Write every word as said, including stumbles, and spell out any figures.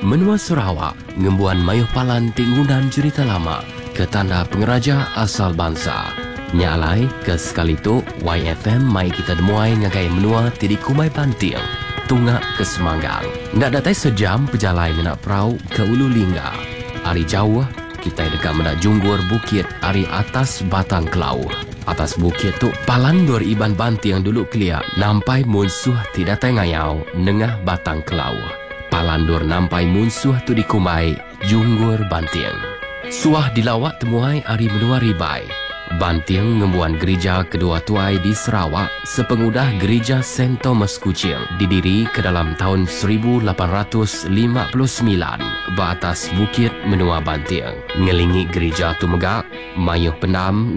Menua Sarawak, ngembuan mayuh palan tingunan cerita lama, ke tanda pengeraja asal bangsa. Nyalai ke sekali tu, Y F M mai kita demuai ngagai menua tidi kumai banting, tunggak ke Semanggang. Ndak datai sejam pejalai menak perahu ke Ulu Lingga. Ari jauh, kita dekat menak junggur bukit ari atas batang kelau. Atas bukit tu, palan dor iban banting dulu kelia, nampai musuh tidak tengayau, nengah batang kelau. Palandur nampai musuh tu dikumai, junggur banting. Suah dilawat temuai ari menua ribai. Banting ngembuan gereja kedua tuai di Sarawak, sepengudah gereja Saint Thomas Kuching, didiri ke dalam tahun seribu lapan ratus lima puluh sembilan, baatas bukit menua banting. Ngelingi gereja tu megak, mayuh penam